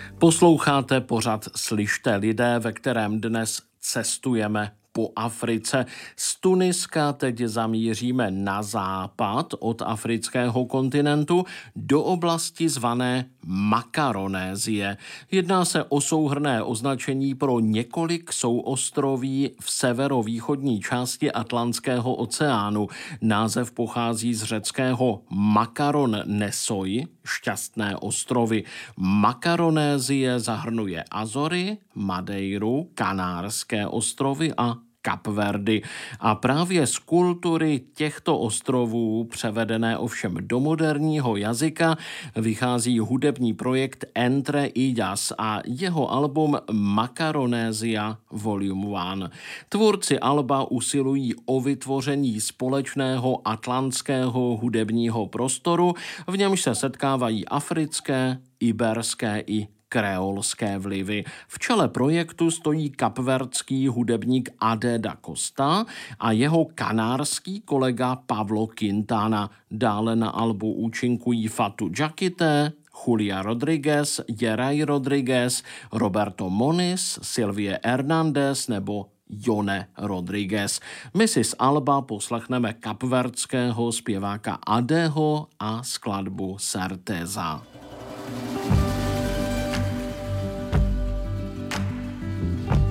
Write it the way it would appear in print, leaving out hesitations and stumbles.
Posloucháte pořad Slyšte lidé, ve kterém dnes cestujeme po Africe. Z Tuniska teď zamíříme na západ od afrického kontinentu do oblasti zvané Makaronézie. Jedná se o souhrnné označení pro několik souostroví v severovýchodní části Atlantského oceánu. Název pochází z řeckého Makaron Nesoi, šťastné ostrovy. Makaronézie zahrnuje Azory, Madeiru, Kanárské ostrovy a Kapverdy. A právě z kultury těchto ostrovů, převedené ovšem do moderního jazyka, vychází hudební projekt Entre Illas a jeho album Makaronésia Volume 1. Tvůrci alba usilují o vytvoření společného atlantského hudebního prostoru, v němž se setkávají africké, iberské i kreolské vlivy. V čele projektu stojí kapverdský hudebník Ade da Costa a jeho kanárský kolega Pablo Quintana. Dále na albu účinkují Fatou Diakité, Julia Rodriguez, Jeray Rodriguez, Roberto Moniz, Sylvie Hernández nebo Jone Rodriguez. My si z alba poslechneme kapverdského zpěváka Adeho a skladbu Certeza.